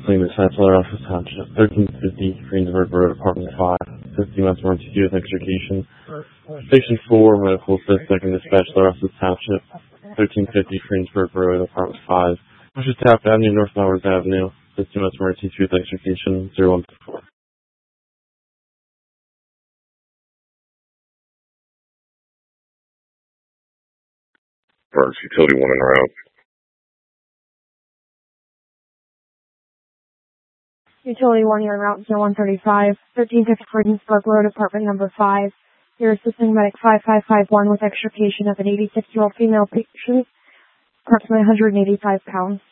Claimant Chancellor Office Township, 1350 Greensburg Road, Apartment 5, 50 West Emergency with extrication. Station 4, Medical Assist, Second Dispatch, Office Township, 1350 Greensburg Road, Apartment 5, Washington Taft Avenue, North Melrose Avenue, 50 West Emergency with extrication, 014. Burns Utility 1 en route. Utility 1, you're en route 0135, 1350 Greensburg Road, apartment number 5. You're assisting medic 5551 with extrication of an 86-year-old female patient, approximately 185 pounds.